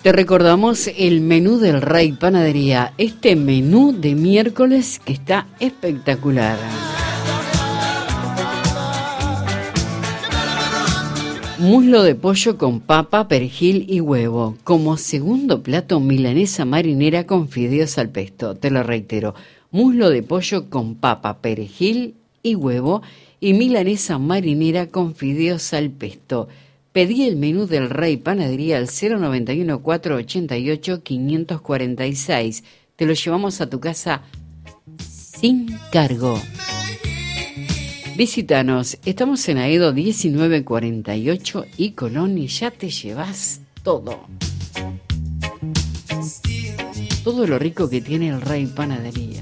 Te recordamos el menú del Rey Panadería, este menú de miércoles que está espectacular. Muslo de pollo con papa, perejil y huevo. Como segundo plato, milanesa marinera con fideos al pesto. Te lo reitero, muslo de pollo con papa, perejil y huevo y milanesa marinera con fideos al pesto. Pedí el menú del Rey Panadería al 091 488 546. Te lo llevamos a tu casa sin cargo. Visítanos, estamos en Aedo 1948 y Colón y ya te llevas todo. Todo lo rico que tiene el Rey Panadería.